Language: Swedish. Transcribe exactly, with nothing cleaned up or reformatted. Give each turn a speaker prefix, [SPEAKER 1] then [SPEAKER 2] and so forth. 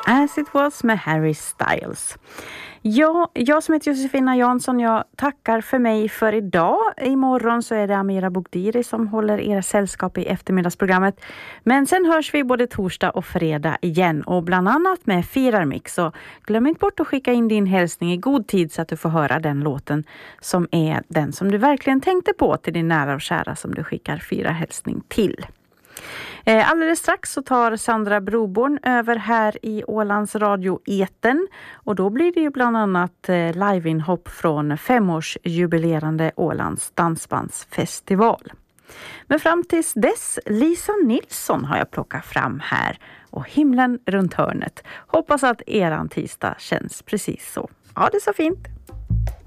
[SPEAKER 1] As It Was med Harry Styles. Ja, jag som heter Josefina Jansson, jag tackar för mig för idag. Imorgon så är det Amira Bogdiri som håller era sällskap i eftermiddagsprogrammet. Men sen hörs vi både torsdag och fredag igen och bland annat med Firarmix. Så glöm inte bort att skicka in din hälsning i god tid så att du får höra den låten som är den som du verkligen tänkte på till din nära och kära som du skickar fyra hälsning till. Alldeles strax så tar Sandra Broborn över här i Ålands Radio Eten och då blir det ju bland annat liveinhopp från femårsjubilerande Ålands dansbandsfestival. Men fram tills dess, Lisa Nilsson har jag plockat fram här och himlen runt hörnet. Hoppas att eran tisdag känns precis så. Ja, det är så fint.